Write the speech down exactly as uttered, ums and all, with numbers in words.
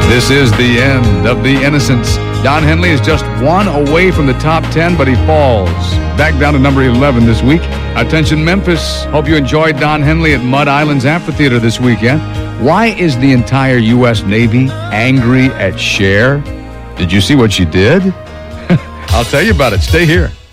This is the end of the Innocents. Don Henley is just one away from the top ten, but he falls back down to number eleven this week. Attention, Memphis. Hope you enjoyed Don Henley at Mud Islands Amphitheater this weekend. Why is the entire U S Navy angry at Cher? Did you see what she did? I'll tell you about it. Stay here.